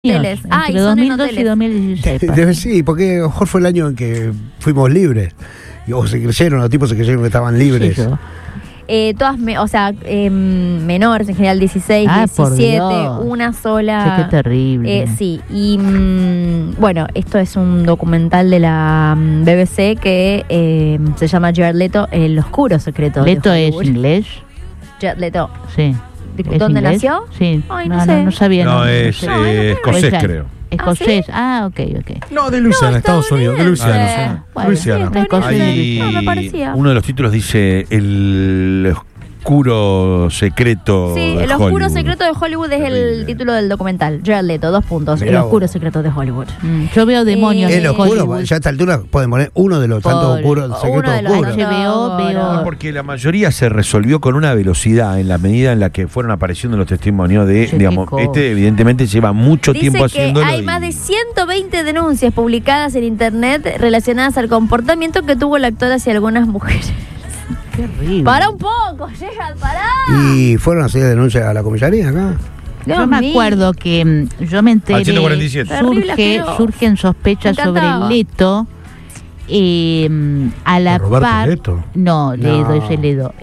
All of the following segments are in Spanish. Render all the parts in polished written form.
Hoteles. Entre 2002 y 2016. Sí, porque a lo mejor fue el año en que fuimos libres. O se creyeron, los tipos se creyeron que estaban libres. Sí, Todas, menores, en general 16, 17, una sola. Sí, qué terrible. Sí, y bueno, esto es un documental de la BBC que se llama Jared Leto, El oscuro secreto ¿Leto de es Hollywood. inglés? Jared Leto. Sí. ¿Dónde inglés? nació? Sí. Ay, no sé. No sabía. No, es sé. escocés, ¿sí? creo. Escocés. ¿sí? Ok. No, de Luisiana, Estados Unidos. De Luisiana. Bueno, Luisiana. sí, Ahí, no, me parecía. uno de los títulos dice el oscuro secreto Sí, de El oscuro Hollywood. secreto de Hollywood es Terrible. el título del documental. Jared Leto, 2 puntos. Mirá El oscuro vos. secreto de Hollywood. Yo veo demonios El en oscuro, Hollywood. ya a esta altura pueden poner uno de los tantos oscuros, el secreto uno de los oscuro. HBO veo. Porque la mayoría se resolvió con una velocidad en la medida en la que fueron apareciendo los testimonios de, Sí, digamos, qué cosa. este evidentemente lleva mucho Dice tiempo que haciéndolo. hay más de 120 denuncias publicadas en internet relacionadas al comportamiento que tuvo el actor hacia algunas mujeres. Qué horrible. Para un poco, Gerard, pará. Y fueron a hacer denuncias a la comisaría acá. Yo Dios me mío. acuerdo que yo me enteré. Al 147. Terrible, asqueroso. Surgen sospechas Me sobre encantaba. Leto. A la ¿Roberto par. Leto? No, Ledo, ese Ledo.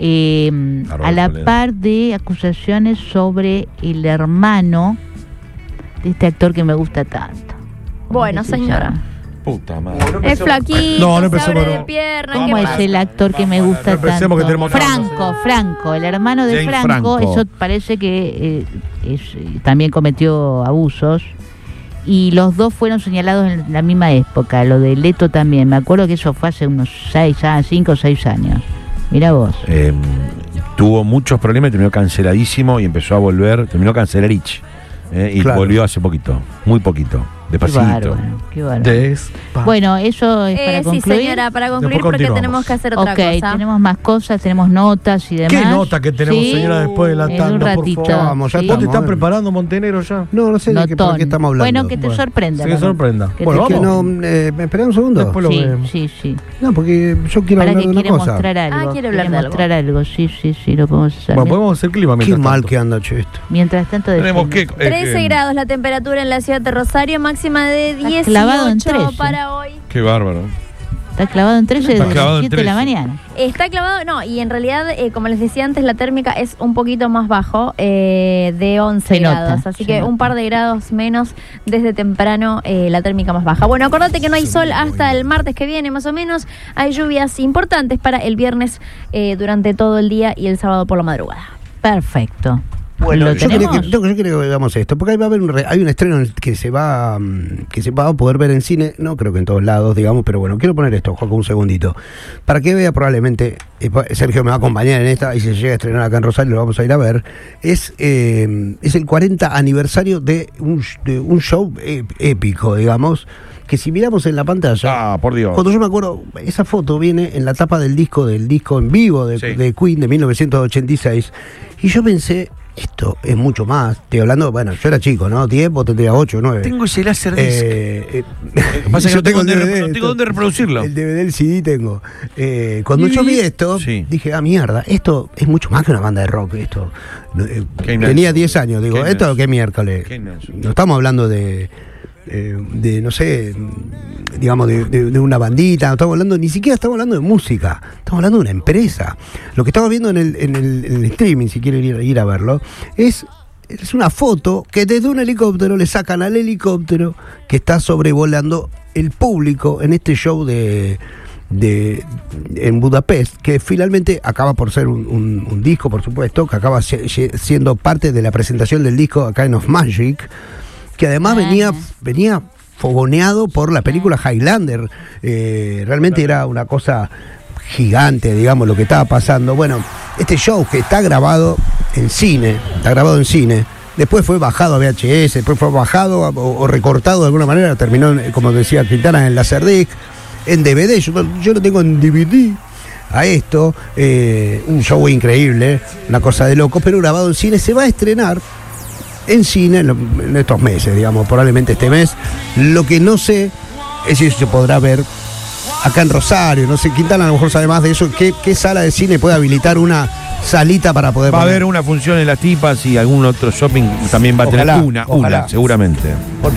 A la Ledo. par de acusaciones sobre el hermano de este actor que me gusta tanto. ¿Cómo Bueno, que se señora. llama? Puta madre. Es flaquito, No se empecemos, abre de no. pierna. ¿Cómo ¿qué es pasa? el actor que me gusta No empecemos, que tanto? tenemos Franco, el hermano de James Franco. Franco. Eso parece que también cometió abusos. Y los dos fueron señalados en la misma época. Lo de Leto también. Me acuerdo que eso fue hace unos 5 o 6 años. Mira vos. Tuvo muchos problemas y terminó canceladísimo y empezó a volver, terminó cancelarich. Y Claro. volvió hace poquito, muy poquito, Qué despacito. bárbaro, qué bárbaro. Bueno, eso es para Sí, concluir. señora, para concluir Después porque continuamos. tenemos que hacer otra Ok, cosa. tenemos más cosas, tenemos notas y demás. ¿Qué nota que tenemos, Sí, señora, después de la en tanda, un por ratito. favor? Vamos, ya Sí. ¿Vos te estamos, estás a ver. preparando, Montenegro, ya? No sé de qué, por Notón. qué estamos hablando. Bueno, que te sorprenda. Sí, que Ramón. sorprenda. Que Bueno, te- Que vamos. no, ¿me esperá un segundo? Después lo Sí, vemos. sí. No, porque yo quiero Para hablar que de una quiere cosa. mostrar algo. quiere hablar de algo. mostrar algo. Sí, lo podemos hacer. Bueno, podemos hacer clima Qué mientras mal tanto. que anda, che, esto. Mientras tanto, Tenemos decimos. que 13 grados la temperatura en la ciudad de Rosario, máxima de Está 18 clavado en 13. para hoy. Qué bárbaro. Está clavado en 13 Está desde clavado las en 7 de la 13. mañana. Está clavado, no, y en realidad, como les decía antes, la térmica es un poquito más bajo, de 11 Se nota, grados. Así se que nota. un par de grados menos desde temprano, la térmica más baja. Bueno, acordate que no hay sol hasta el martes que viene, más o menos. Hay lluvias importantes para el viernes durante todo el día y el sábado por la madrugada. Perfecto. Bueno, ¿Lo yo quería tenemos? que hagamos esto, porque ahí va a haber hay un estreno en el que se va a poder ver en cine, no creo que en todos lados, digamos, pero bueno, quiero poner esto, Joaco, un segundito, para que vea probablemente, Sergio me va a acompañar en esta, y si se llega a estrenar acá en Rosario, lo vamos a ir a ver, es el 40 aniversario de un show épico, digamos, que si miramos en la pantalla, Por Dios. cuando yo me acuerdo, esa foto viene en la tapa del disco en vivo de Queen de 1986, y yo pensé, esto es mucho más. Estoy hablando, bueno, yo era chico, ¿no? 10, vos tendrías 8, 9. Tengo ese láser Pasa que no tengo dónde reproducirlo. El DVD, el CD tengo. Cuando yo vi esto, dije, mierda, esto es mucho más que una banda de rock. Esto tenía 10 años, digo, esto qué miércoles. No estamos hablando de no sé, digamos, de una bandita, no estamos hablando, ni siquiera estamos hablando de música, estamos hablando de una empresa. Lo que estamos viendo en el streaming, si quieren ir a verlo, es una foto que desde un helicóptero le sacan al helicóptero que está sobrevolando el público en este show en Budapest, que finalmente acaba por ser un disco, por supuesto, que acaba siendo parte de la presentación del disco A Kind of Magic, que además venía fogoneado por la película Highlander. Realmente era una cosa gigante, digamos, lo que estaba pasando. Bueno, este show que está grabado en cine, después fue bajado a VHS, después fue bajado o recortado de alguna manera, terminó, como decía Quintana, en Laserdisc, en DVD, yo lo tengo en DVD. A esto, un show increíble, una cosa de loco, pero grabado en cine. Se va a estrenar en cine en estos meses, digamos, probablemente este mes. Lo que no sé es si se podrá ver acá en Rosario, no sé, Quintana a lo mejor sabe más de eso, qué sala de cine puede habilitar una salita para poder Va a poner. haber una función en las tipas y algún otro shopping también va a Ojalá, tener una, ojalá. seguramente. Porque